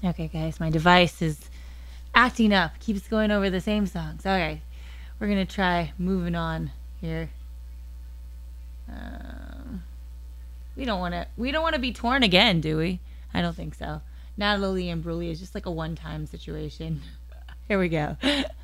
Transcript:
Okay, guys, my device is acting up. Keeps going over the same songs. Okay, we're gonna try moving on here. We don't want to. We don't want to be torn again, do we? I don't think so. Natalie and Bruley is just like a one-time situation. Here we go.